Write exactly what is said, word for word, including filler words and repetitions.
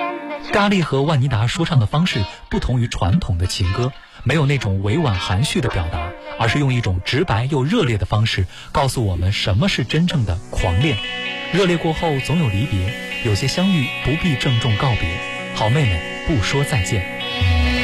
咖喱和万妮达说唱的方式不同于传统的情歌，没有那种委婉含蓄的表达，而是用一种直白又热烈的方式告诉我们什么是真正的狂恋。热烈过后总有离别，有些相遇不必郑重告别，好妹妹不说再见。